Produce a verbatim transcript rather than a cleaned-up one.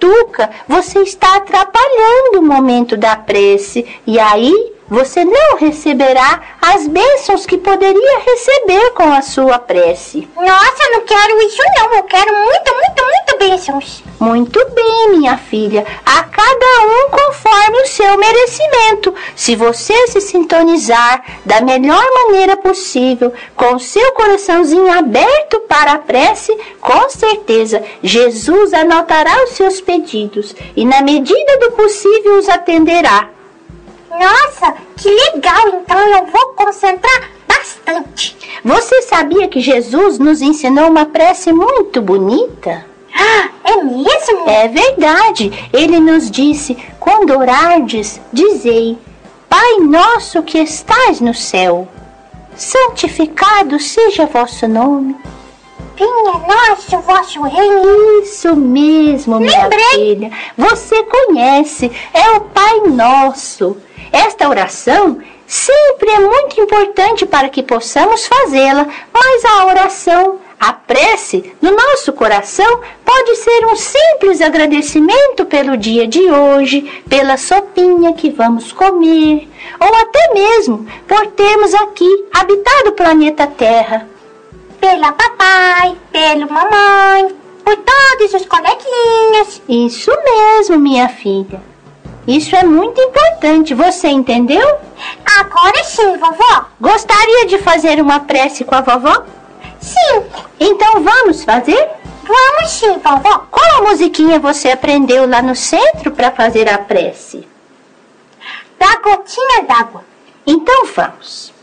cutuca, você está atrapalhando o momento da prece. E aí você não receberá as bênçãos que poderia receber com a sua prece. Nossa, não quero isso não. Eu quero muito, muito, muito bênçãos. Muito bem, minha filha. A cada um conforme o seu merecimento. Se você se sintonizar da melhor maneira possível, com o seu coraçãozinho aberto para a prece, com certeza Jesus anotará os seus pedidos e, na medida do possível, os atenderá. Nossa, que legal! Então eu vou concentrar bastante. Você sabia que Jesus nos ensinou uma prece muito bonita? Ah, é mesmo? É verdade. Ele nos disse: quando orardes, dizei: Pai nosso que estais no céu, santificado seja vosso nome. Venha nosso vosso reino. Isso mesmo, minha Lembrei. filha. Você conhece, é o Pai Nosso. Esta oração sempre é muito importante para que possamos fazê-la, mas a oração, a prece, no nosso coração, pode ser um simples agradecimento pelo dia de hoje, pela sopinha que vamos comer, ou até mesmo por termos aqui habitado o planeta Terra. Pela papai, pelo mamãe, por todos os coleguinhas. Isso mesmo, minha filha. Isso é muito importante, você entendeu? Agora sim, vovó. Gostaria de fazer uma prece com a vovó? Sim. Então vamos fazer? Vamos sim, vovó. Qual a musiquinha você aprendeu lá no centro para fazer a prece? Da gotinha d'água. Então vamos.